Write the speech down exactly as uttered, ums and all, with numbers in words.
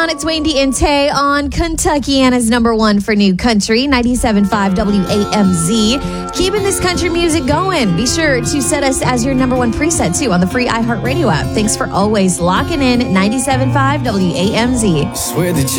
on? It's Wayne D and Tay on Kentuckiana's number one for new country, ninety-seven point five W A M Z. Keeping this country music going. Be sure to set us as your number one preset, too, on the free iHeartRadio app. Thanks for always locking in ninety-seven point five W A M Z. Swear that